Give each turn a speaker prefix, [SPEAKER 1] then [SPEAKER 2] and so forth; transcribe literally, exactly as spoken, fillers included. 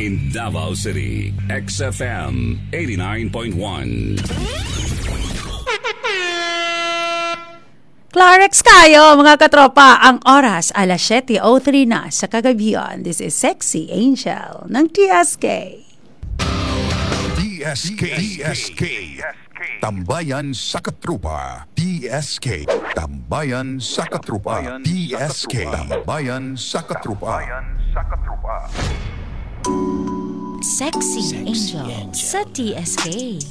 [SPEAKER 1] In Davao City, X F M eighty-nine point one.
[SPEAKER 2] Clarex kayo mga katropa, ang oras alas siyete o three na sa kagabihan. This is Sexy Angel ng T S K.
[SPEAKER 3] T S K, T S K, Tambayan sa Katrupa. T S K, Tambayan sa Katrupa. T S K, Tambayan sa Katrupa.
[SPEAKER 4] Sexy Angel sa T S K.